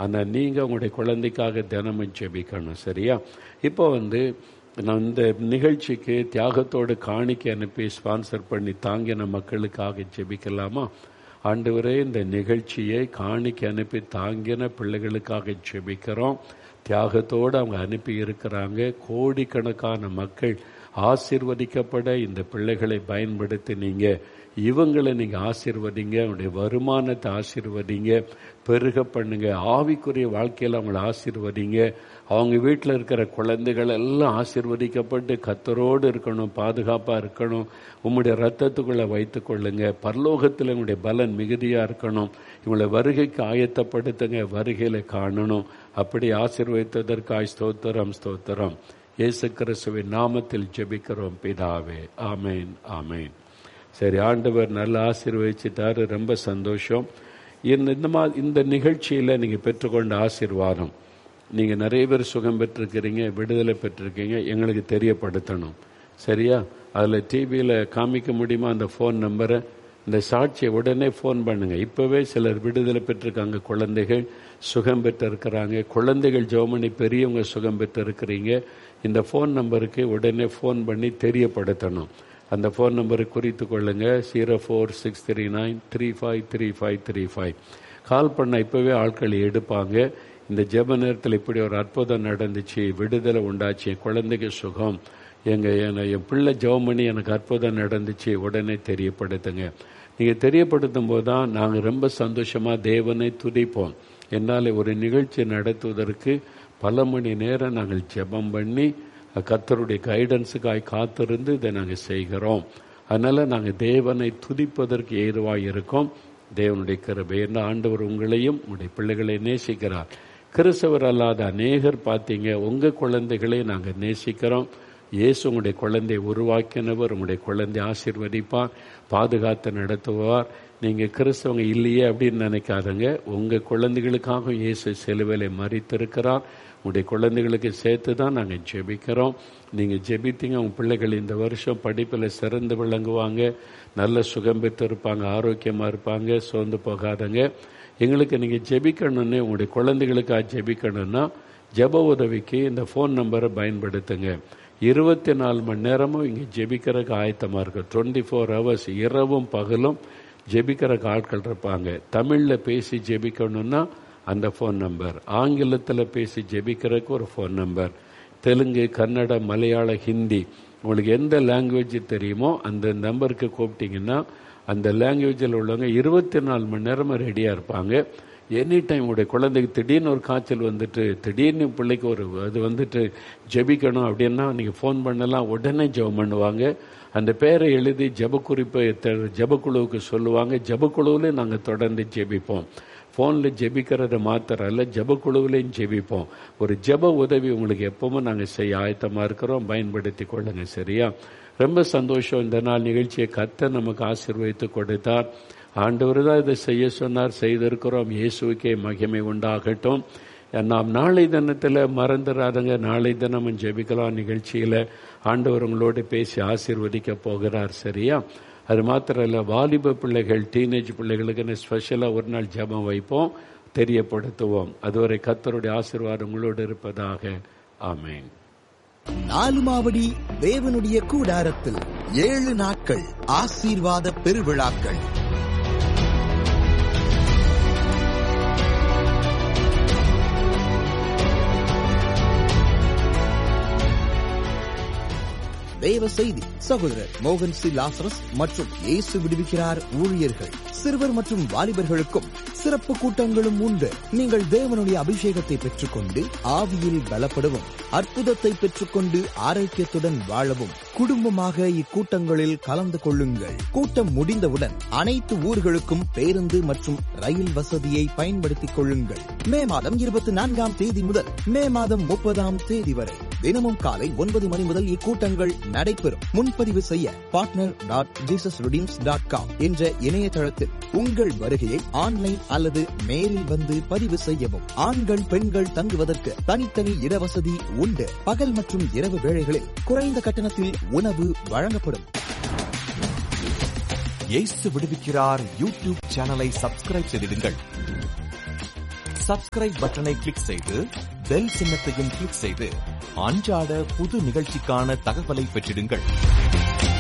ஆனால் நீங்கள் உங்களுடைய குழந்தைக்காக தினமும் ஜெபிக்கணும். சரியா? இப்போ நான் இந்த நிகழ்ச்சிக்கு தியாகத்தோடு காணிக்கை அனுப்பி ஸ்பான்சர் பண்ணி தாங்கின மக்களுக்காக ஜெபிக்கலாமா? ஆண்டவரே, இந்த நிகழ்ச்சியை காணிக்கை அனுப்பி தாங்கின பிள்ளைகளுக்காக ஜெபிக்கிறோம். தியாகத்தோடு அவங்க அனுப்பி இருக்கிறாங்க. கோடிக்கணக்கான மக்கள் ஆசீர்வதிக்கப்பட இந்த பிள்ளைகளை பயன்படுத்தி இவங்களை நீங்கள் ஆசீர்வதிங்க. அவங்களுடைய வருமானத்தை ஆசீர்வதிங்க, பெருக பண்ணுங்க. ஆவிக்குரிய வாழ்க்கையில் அவங்களை ஆசீர்வதிங்க. அவங்க வீட்டில் இருக்கிற குழந்தைகள் எல்லாம் ஆசீர்வதிக்கப்பட்டு கர்த்தரோடு இருக்கணும், பாதுகாப்பாக இருக்கணும். உங்களுடைய ரத்தத்துக்குள்ளே வைத்து கொள்ளுங்க. பரலோகத்தில் உங்களுடைய பலன் மிகுதியாக இருக்கணும். இவங்களை வருகைக்கு ஆயத்தப்படுத்துங்க, வருகையில் காணணும். அப்படி ஆசீர்வதித்ததற்காய் ஸ்தோத்திரம், ஸ்தோத்திரம். இயேசு கிறிஸ்துவின் நாமத்தில் ஜெபிக்கிறோம் பிதாவே. ஆமேன், ஆமேன். சரி, ஆண்டவர் நல்லா ஆசீர்வதிச்சிட்டாரு. ரொம்ப சந்தோஷம். இந்த நிகழ்ச்சியில் நீங்கள் பெற்றுக்கொண்ட ஆசீர்வாதம், நீங்கள் நிறைய பேர் சுகம் பெற்றிருக்கிறீங்க, விடுதலை பெற்றிருக்கீங்க, எங்களுக்கு தெரியப்படுத்தணும். சரியா? அதில் டிவியில் காமிக்க முடியுமா அந்த ஃபோன் நம்பரை? இந்த சாட்சியை உடனே ஃபோன் பண்ணுங்கள். இப்போவே சிலர் விடுதலை பெற்றிருக்காங்க, குழந்தைகள் சுகம் பெற்றிருக்கிறாங்க. குழந்தைகள் ஜெபமணி பெரியவங்க சுகம் பெற்றிருக்கிறீங்க. இந்த ஃபோன் நம்பருக்கு உடனே ஃபோன் பண்ணி தெரியப்படுத்தணும். அந்த ஃபோன் நம்பரை குறித்து கொள்ளுங்க. 0463935335. கால் பண்ண இப்போவே ஆட்கள் எடுப்பாங்க. இந்த ஜெப நேரத்தில் இப்படி ஒரு அற்புதம் நடந்துச்சு, விடுதலை உண்டாச்சு, குழந்தைக்கு சுகம், என் பிள்ளை ஜெபமணி எனக்கு அற்புதம் நடந்துச்சு, உடனே தெரியப்படுத்துங்க. நீங்கள் தெரியப்படுத்தும் போது தான் நாங்கள் ரொம்ப சந்தோஷமாக தேவனை துதிப்போம். என்னால் ஒரு நிகழ்ச்சி நடத்துவதற்கு பல மணி நேரம் நாங்கள் ஜெபம் பண்ணி கர்த்தருடைய கைடன்ஸுக்காய் காத்திருந்து இதை நாங்கள் செய்கிறோம். அதனால் நாங்கள் தேவனை துதிப்பதற்கு ஏதுவாக இருக்கோம். தேவனுடைய கிருபை. என்ன, ஆண்டவர் உங்களையும் உங்களுடைய பிள்ளைகளை நேசிக்கிறார். கிறிஸ்தவர் அல்லாத அநேகர் பார்த்தீங்க, உங்கள் குழந்தைகளை நாங்கள் நேசிக்கிறோம். இயேசு உங்களுடைய குழந்தையை உருவாக்கினவர், உங்களுடைய குழந்தை ஆசீர்வதிப்பார், பாதுகாத்து நடத்துவார். நீங்கள் கிறிஸ்தவங்க இல்லையே அப்படின்னு நினைக்காதங்க. உங்கள் குழந்தைகளுக்காக இயேசு சிலுவையிலே மரித்திருக்கிறார். உங்களுடைய குழந்தைகளுக்கு சேர்த்து தான் நாங்கள் ஜெபிக்கிறோம். நீங்கள் ஜெபித்தீங்க, உங்கள் பிள்ளைகள் இந்த வருஷம் படிப்பில் சிறந்து விளங்குவாங்க, நல்ல சுகம் பெற்று இருப்பாங்க, ஆரோக்கியமாக இருப்பாங்க, சோர்ந்து போகாதங்க. எங்களுக்கு நீங்கள் ஜெபிக்கணுன்னு, உங்களுடைய குழந்தைகளுக்காக ஜெபிக்கணுன்னா ஜெப உதவிக்கு இந்த ஃபோன் நம்பரை பயன்படுத்துங்க. 24 மணி நேரமும் இங்கே ஜெபிக்கிறதுக்கு ஆயத்தமாக இருக்கு. 24 hours இரவும் பகலும் ஜெபிக்கிறக்கு ஆட்கள் இருப்பாங்க. தமிழில் பேசி ஜெபிக்கணுன்னா அந்த ஃபோன் நம்பர், ஆங்கிலத்தில் பேசி ஜெபிக்கிறதுக்கு ஒரு ஃபோன் நம்பர், தெலுங்கு, கன்னடம், மலையாளம், ஹிந்தி, உங்களுக்கு எந்த லாங்குவேஜ் தெரியுமோ அந்த நம்பருக்கு கூப்பிட்டிங்கன்னா அந்த லாங்குவேஜில் உள்ளவங்க 24 மணி நேரமும் ரெடியாக இருப்பாங்க. எனி டைம் உடைய குழந்தைக்கு திடீர்னு ஒரு காய்ச்சல் வந்துட்டு, திடீர்னு பிள்ளைக்கு ஒரு அது ஜெபிக்கணும் அப்படின்னா நீங்கள் ஃபோன் பண்ணலாம், உடனே ஜெபம் பண்ணுவாங்க. அந்த பேரை எழுதி ஜெபக்குறிப்பை ஜெபக்குழுவுக்கு சொல்லுவாங்க. ஜெபக்குழுவில் நாங்கள் தொடர்ந்து ஜெபிப்போம். ஃபோனில் ஜெபிக்கிறத மாத்திரம் இல்லை, ஜெபக்குழுவிலையும் ஜெபிப்போம். ஒரு ஜெப உதவி உங்களுக்கு எப்பவும் நாங்கள் செய்ய ஆயத்தமாக இருக்கிறோம். பயன்படுத்தி கொள்ளுங்க. சரியா? ரொம்ப சந்தோஷம். இந்த நாள் நிகழ்ச்சியை கர்த்தர் நமக்கு ஆசீர்வதித்து கொடுத்தார். ஆண்டவர் தான் இதை செய்ய சொன்னார், செய்திருக்கிறோம். இயேசுவுக்கே மகிமை உண்டாகட்டும். நாம் நாளை தினத்தில் மறந்துடாதங்க. நாளை தினமும் ஜெபிக்கலாம் நிகழ்ச்சியில் ஆண்டவர் உங்களோடு பேசி ஆசீர்வதிக்க போகிறார். சரியா? அது மாத்திரம் இல்லை, வாலிப பிள்ளைகள், டீனேஜ் பிள்ளைகளுக்குன்னு ஸ்பெஷலாக ஒரு நாள் ஜெபம் வைப்போம், தெரியப்படுத்துவோம். அதுவரை கர்த்தருடைய ஆசீர்வாதம் உங்களோடு இருப்பதாக. ஆமென். நாலுமாவடி தேவனுடைய கூடாரத்தில் 7 நாட்கள் ஆசீர்வாத பெருவிழாக்கள். தேவ செய்தி சகோதரர் மோகன் சி லாசரஸ் மற்றும் இயேசு விடுவிக்கிறார் ஊழியர்கள், சிறுவர் மற்றும் வாலிபர்களுக்கும் சிறப்பு கூட்டங்களும் உண்டு. நீங்கள் தேவனுடைய அபிஷேகத்தை பெற்றுக்கொண்டு ஆவியில் பலப்படவும், அற்புதத்தை பெற்றுக்கொண்டு ஆரோக்கியத்துடன் வாழவும் குடும்பமாக இக்கூட்டங்களில் கலந்து கொள்ளுங்கள். கூட்டம் முடிந்தவுடன் அனைத்து ஊர்களுக்கும் பேருந்து மற்றும் ரயில் வசதியை பயன்படுத்திக் கொள்ளுங்கள். மே மாதம் 24ஆம் தேதி முதல் மே மாதம் 30ஆம் தேதி வரை தினமும் காலை 9 மணி முதல் இக்கூட்டங்கள் நடைபெறும். முன்பதிவு செய்ய partner.jesusredeems.com என்ற இணையதளத்தில் உங்கள் வருகையை ஆன்லைன் அல்லது நேரில் வந்து பதிவு செய்யவும். ஆண்கள் பெண்கள் தங்குவதற்கு தனித்தனி இடவசதி உண்டு. பகல் மற்றும் இரவு வேளைகளில் குறைந்த கட்டணத்தில் உணவு வழங்கப்படும். இயேசு விடுவிக்கிறார் யூடியூப் சேனலை சப்ஸ்கிரைப் செய்திடுங்கள். சப்ஸ்கிரைப் பட்டனை கிளிக் செய்து பெல் சின்னத்தையும் கிளிக் செய்து அன்றாட புது நிகழ்ச்சிக்கான தகவலை பெற்றிடுங்கள்.